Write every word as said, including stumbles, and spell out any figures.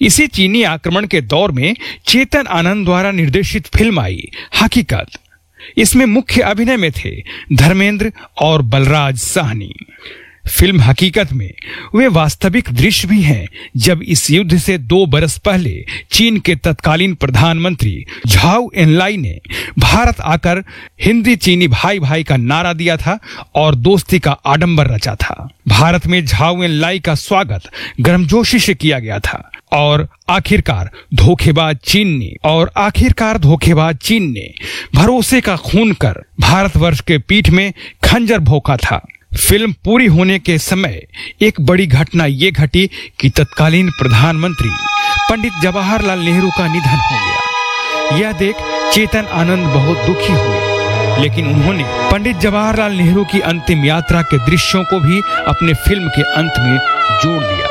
इसी चीनी आक्रमण के दौर में चेतन आनंद द्वारा निर्देशित फिल्म आई हकीकत। इसमें मुख्य अभिनय में थे धर्मेंद्र और बलराज साहनी। फिल्म हकीकत में वे वास्तविक दृश्य भी हैं जब इस युद्ध से दो बरस पहले चीन के तत्कालीन प्रधानमंत्री झाओ एनलाई ने भारत आकर हिंदी चीनी भाई भाई का नारा दिया था और दोस्ती का आडंबर रचा था। भारत में झाओ एनलाई का स्वागत गर्मजोशी से किया गया था और आखिरकार धोखेबाज चीन ने और आखिरकार धोखेबाज चीन ने भरोसे का खून कर भारतवर्ष के पीठ में खंजर भोंका था। फिल्म पूरी होने के समय एक बड़ी घटना ये घटी कि तत्कालीन प्रधानमंत्री पंडित जवाहरलाल नेहरू का निधन हो गया। यह देख चेतन आनंद बहुत दुखी हुए, लेकिन उन्होंने पंडित जवाहरलाल नेहरू की अंतिम यात्रा के दृश्यों को भी अपने फिल्म के अंत में जोड़ दिया।